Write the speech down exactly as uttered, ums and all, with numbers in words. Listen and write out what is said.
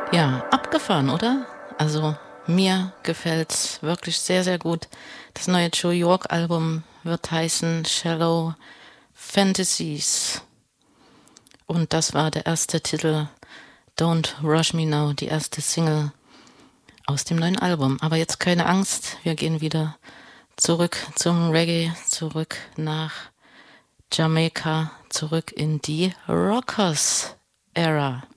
Ja, abgefahren, oder? Also, mir gefällt's wirklich sehr, sehr gut. Das neue Joe York-Album wird heißen „Shallow Fantasies“ und das war der erste Titel „Don't Rush Me Now“, die erste Single aus dem neuen Album. Aber jetzt keine Angst, wir gehen wieder zurück zum Reggae, zurück nach Jamaika, zurück in die Rockers-Ära.